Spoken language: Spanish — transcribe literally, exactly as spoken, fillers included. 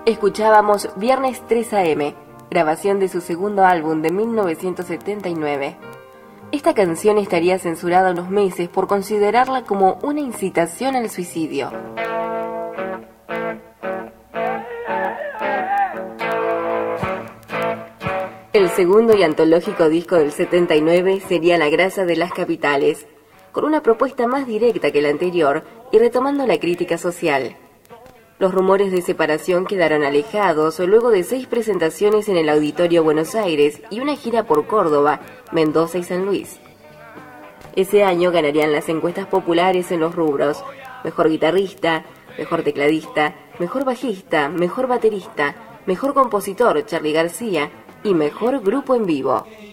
Escuchábamos Viernes tres a eme, grabación de su segundo álbum de mil novecientos setenta y nueve. Esta canción estaría censurada unos meses por considerarla como una incitación al suicidio. El segundo y antológico disco del setenta y nueve sería La grasa de las capitales, con una propuesta más directa que la anterior y retomando la crítica social. Los rumores de separación quedaron alejados luego de seis presentaciones en el Auditorio Buenos Aires y una gira por Córdoba, Mendoza y San Luis. Ese año ganarían las encuestas populares en los rubros Mejor Guitarrista, Mejor Tecladista, Mejor Bajista, Mejor Baterista, Mejor Compositor, Charly García, y Mejor Grupo en Vivo.